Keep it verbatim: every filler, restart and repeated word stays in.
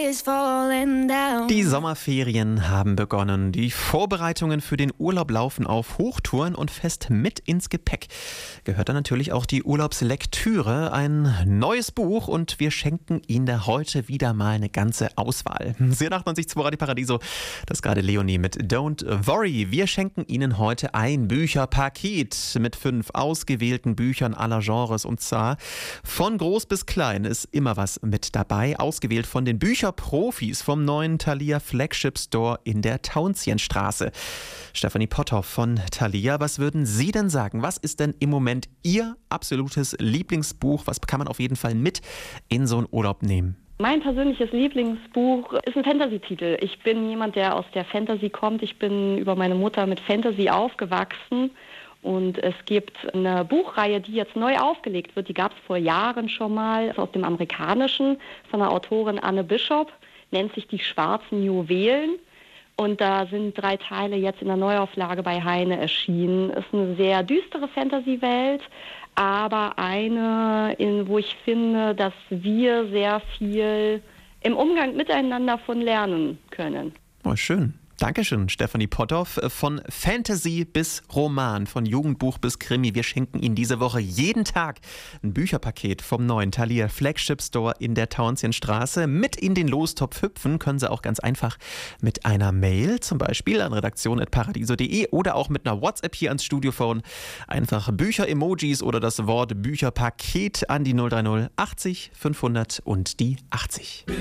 Die Sommerferien haben begonnen. Die Vorbereitungen für den Urlaub laufen auf Hochtouren und fest mit ins Gepäck gehört dann natürlich auch die Urlaubslektüre, ein neues Buch, und wir schenken Ihnen da heute wieder mal eine ganze Auswahl. Sie achtundneunzig Komma zwei Radio Paradiso, das ist gerade Leonie mit Don't Worry. Wir schenken Ihnen heute ein Bücherpaket mit fünf ausgewählten Büchern aller Genres, und zwar von groß bis klein ist immer was mit dabei, ausgewählt von den Bücherprofis vom neuen Thalia Flagship Store in der Tauentzienstraße. Stefanie Potthoff von Thalia, was würden Sie denn sagen? Was ist denn im Moment Ihr absolutes Lieblingsbuch? Was kann man auf jeden Fall mit in so einen Urlaub nehmen? Mein persönliches Lieblingsbuch ist ein Fantasy-Titel. Ich bin jemand, der aus der Fantasy kommt. Ich bin über meine Mutter mit Fantasy aufgewachsen. Und es gibt eine Buchreihe, die jetzt neu aufgelegt wird. Die gab es vor Jahren schon mal, aus dem Amerikanischen, von der Autorin Anne Bishop, nennt sich Die schwarzen Juwelen. Und da sind drei Teile jetzt in der Neuauflage bei Heine erschienen. Es ist eine sehr düstere Fantasy-Welt, aber eine, in, wo ich finde, dass wir sehr viel im Umgang miteinander von lernen können. Oh, schön. Dankeschön, Stefanie Potthoff. Von Fantasy bis Roman, von Jugendbuch bis Krimi. Wir schenken Ihnen diese Woche jeden Tag ein Bücherpaket vom neuen Thalia Flagship Store in der Tauentzienstraße. Mit in den Lostopf hüpfen können Sie auch ganz einfach mit einer Mail, zum Beispiel an redaktion at paradiso punkt de, oder auch mit einer WhatsApp hier ans Studiophone. Einfach Bücher-Emojis oder das Wort Bücherpaket an die null drei null achtzig fünfhundert und die achtzig.